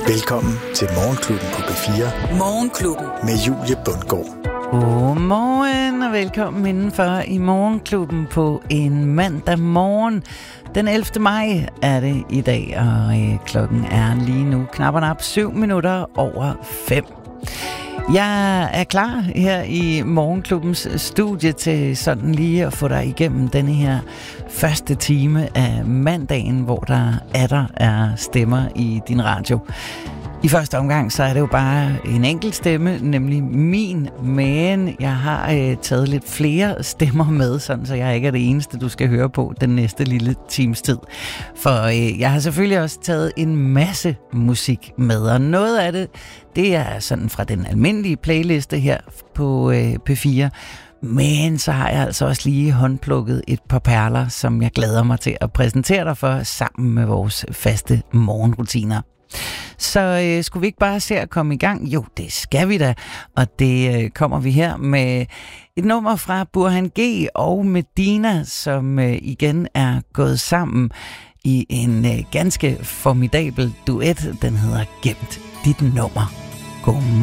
Velkommen til Morgenklubben på P4. Morgenklubben med Julie Bundgaard. Godmorgen og velkommen indenfor i Morgenklubben på en mandag morgen. Den 11. maj er det i dag, og klokken er lige nu knap og nap 7 minutter over 5. Jeg er klar her i Morgenklubbens studie til sådan lige at få dig igennem denne her første time af mandagen, hvor der er stemmer i din radio. I første omgang, så er det jo bare en enkelt stemme, nemlig min, men jeg har taget lidt flere stemmer med, sådan så jeg ikke er det eneste, du skal høre på den næste lille times tid. For jeg har selvfølgelig også taget en masse musik med, og noget af det er sådan fra den almindelige playliste her på P4. Men så har jeg altså også lige håndplukket et par perler, som jeg glæder mig til at præsentere dig for, sammen med vores faste morgenrutiner. Så skulle vi ikke bare se at komme i gang? Jo, det skal vi da. Og det kommer vi her med et nummer fra Burhan G og Medina, som igen er gået sammen i en ganske formidabel duet. Den hedder Gemt dit nummer. Godmorgen.